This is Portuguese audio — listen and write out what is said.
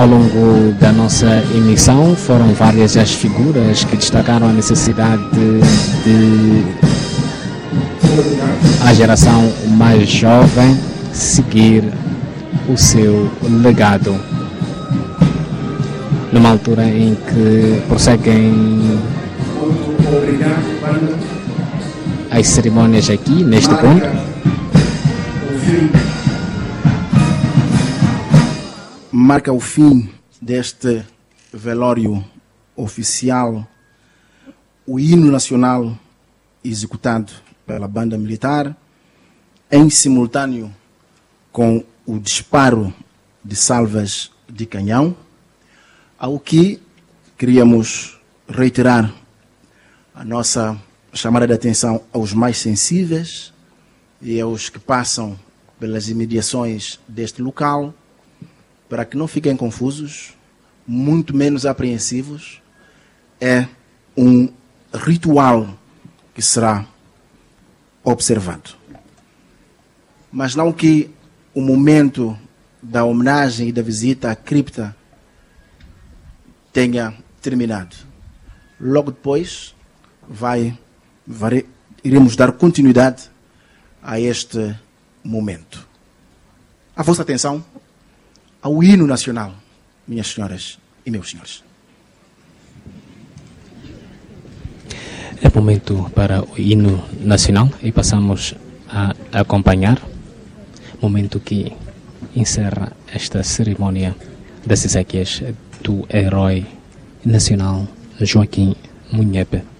Ao longo da nossa emissão foram várias as figuras que destacaram a necessidade de a geração mais jovem seguir o seu legado. Numa altura em que prosseguem as cerimônias aqui, neste ponto, marca o fim deste velório oficial o hino nacional executado pela banda militar, em simultâneo com o disparo de salvas de canhão, ao que queríamos reiterar a nossa chamada de atenção aos mais sensíveis e aos que passam pelas imediações deste local, para que não fiquem confusos, muito menos apreensivos. É um ritual que será observado. Mas não que o momento da homenagem e da visita à cripta tenha terminado. Logo depois iremos dar continuidade a este momento. A vossa atenção ao hino nacional, minhas senhoras e meus senhores. É momento para o hino nacional e passamos a acompanhar, momento que encerra esta cerimônia das exéquias do herói nacional Joaquim Munhepe.